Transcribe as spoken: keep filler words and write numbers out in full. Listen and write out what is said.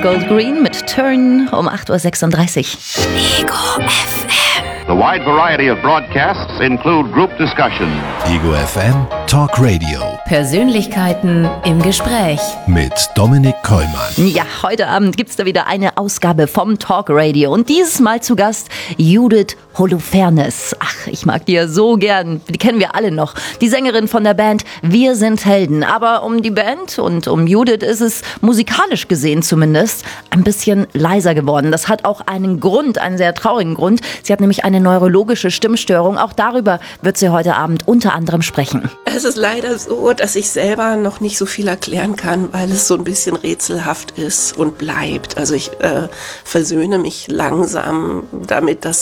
Gold Green mit Turn um acht Uhr sechsunddreißig. Ego F M. The wide variety of broadcasts include group discussion. Ego F M Talk Radio. Persönlichkeiten im Gespräch. Mit Dominik Kollmann. Ja, heute Abend gibt's da wieder eine Ausgabe vom Talk Radio. Und dieses Mal zu Gast Judith Holofernes. Ach, ich mag die ja so gern. Die kennen wir alle noch. Die Sängerin von der Band Wir sind Helden. Aber um die Band und um Judith ist es musikalisch gesehen zumindest ein bisschen leiser geworden. Das hat auch einen Grund, einen sehr traurigen Grund. Sie hat nämlich eine neurologische Stimmstörung. Auch darüber wird sie heute Abend unter anderem sprechen. Es ist leider so, dass ich selber noch nicht so viel erklären kann, weil es so ein bisschen rätselhaft ist und bleibt. Also ich äh, versöhne mich langsam damit, dass